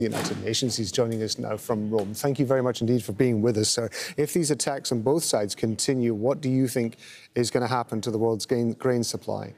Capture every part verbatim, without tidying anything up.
United Nations. He's joining us now from Rome. Thank you very much indeed for being with us, sir. If these attacks on both sides continue, what do you think is going to happen to the world's grain, grain supply?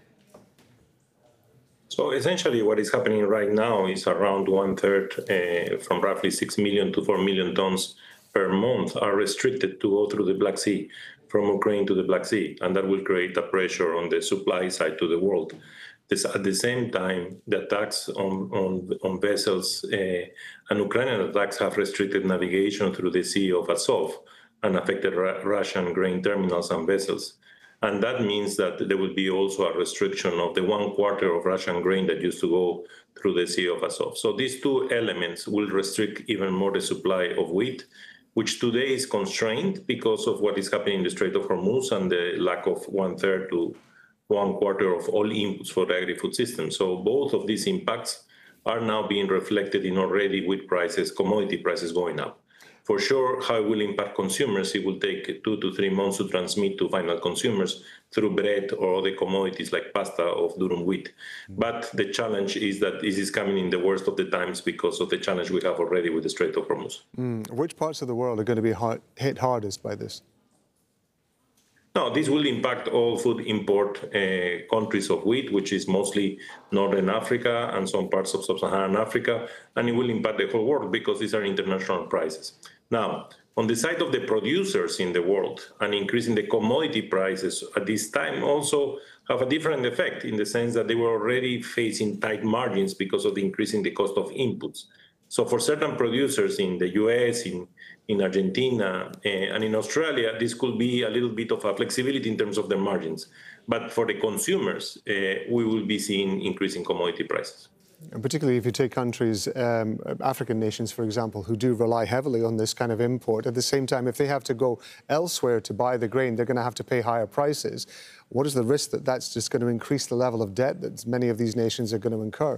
So essentially what is happening right now is around one third uh, from roughly six million to four million tons per month are restricted to go through the Black Sea, from Ukraine to the Black Sea, and that will create a pressure on the supply side to the world. This, at the same time, the attacks on, on, on vessels uh, and Ukrainian attacks have restricted navigation through the Sea of Azov and affected Ra Russian grain terminals and vessels. And that means that there will be also a restriction of the one quarter of Russian grain that used to go through the Sea of Azov. So these two elements will restrict even more the supply of wheat, which today is constrained because of what is happening in the Strait of Hormuz and the lack of one third to one quarter of all inputs for the agri-food system. So both of these impacts are now being reflected in already wheat prices, commodity prices going up. For sure, how it will impact consumers, it will take two to three months to transmit to final consumers through bread or other commodities like pasta of durum wheat. But the challenge is that this is coming in the worst of the times because of the challenge we have already with the Strait of Hormuz. Mm. Which parts of the world are going to be hard, hit hardest by this? No, this will impact all food import uh, countries of wheat, which is mostly Northern Africa and some parts of Sub-Saharan Africa, and it will impact the whole world because these are international prices. Now, on the side of the producers in the world, and increasing the commodity prices at this time also have a different effect in the sense that they were already facing tight margins because of the increasing the cost of inputs. So for certain producers in the U S, in, in Argentina, uh, and in Australia, this could be a little bit of a flexibility in terms of their margins. But for the consumers, uh, we will be seeing increasing commodity prices. And particularly if you take countries, um, African nations, for example, who do rely heavily on this kind of import. At the same time, if they have to go elsewhere to buy the grain, they're going to have to pay higher prices. What is the risk that that's just going to increase the level of debt that many of these nations are going to incur?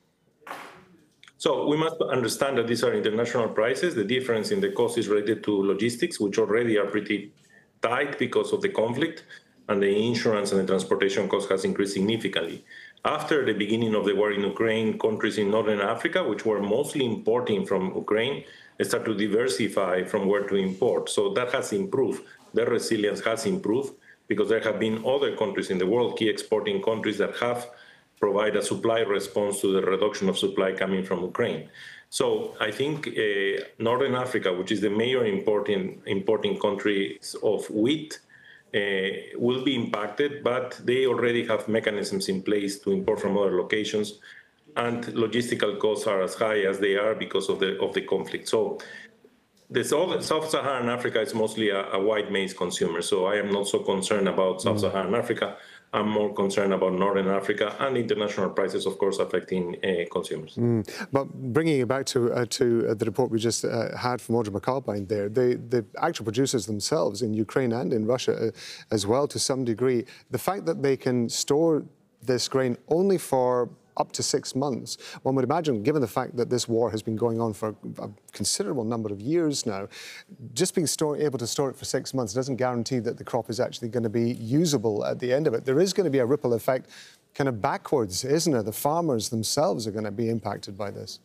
So we must understand that these are international prices. The difference in the cost is related to logistics, which already are pretty tight because of the conflict, and the insurance and the transportation cost has increased significantly. After the beginning of the war in Ukraine, countries in Northern Africa, which were mostly importing from Ukraine, start to diversify from where to import. So that has improved. Their resilience has improved because there have been other countries in the world, key exporting countries, that have provide a supply response to the reduction of supply coming from Ukraine. So I think uh, Northern Africa, which is the major importing, importing country of wheat, uh, will be impacted, but they already have mechanisms in place to import from other locations, and logistical costs are as high as they are because of the, of the conflict. So the Sub-Saharan Africa is mostly a, a white maize consumer, so I am not so concerned about Sub-Saharan mm. Africa. I'm more concerned about Northern Africa and international prices, of course, affecting uh, consumers. Mm. But bringing it back to uh, to uh, the report we just uh, had from Audrey McAlpine there, the, the actual producers themselves in Ukraine and in Russia uh, as well, to some degree, the fact that they can store this grain only for up to six months. One would imagine, given the fact that this war has been going on for a considerable number of years now, just being store, able to store it for six months doesn't guarantee that the crop is actually going to be usable at the end of it. There is going to be a ripple effect kind of backwards, isn't there? The farmers themselves are going to be impacted by this.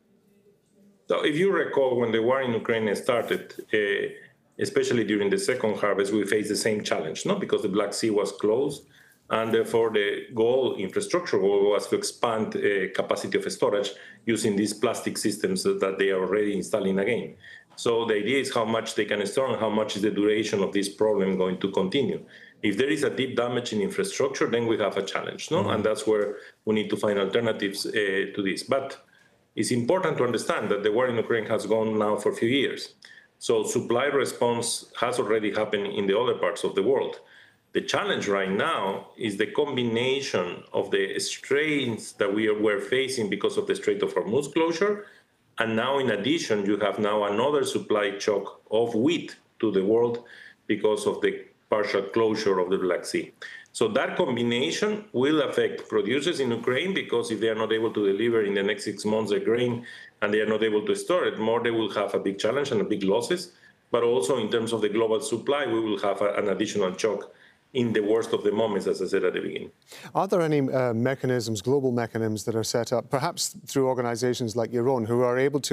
So if you recall, when the war in Ukraine started, uh, especially during the second harvest, we faced the same challenge, no? Because the Black Sea was closed, and therefore the goal, infrastructure goal, was to expand uh, capacity of storage using these plastic systems that they are already installing again. So the idea is how much they can store and how much is the duration of this problem going to continue. If there is a deep damage in infrastructure, then we have a challenge, no? Mm-hmm. And that's where we need to find alternatives uh, to this. But it's important to understand that the war in Ukraine has gone now for a few years. So supply response has already happened in the other parts of the world. The challenge right now is the combination of the strains that we were facing because of the Strait of Hormuz closure, and now in addition you have now another supply shock of wheat to the world because of the partial closure of the Black Sea. So that combination will affect producers in Ukraine, because if they are not able to deliver in the next six months their grain and they are not able to store it, more they will have a big challenge and a big losses. But also in terms of the global supply, we will have a, an additional shock in the worst of the moments, as I said at the beginning. Are there any uh, mechanisms, global mechanisms, that are set up, perhaps through organizations like your own, who are able to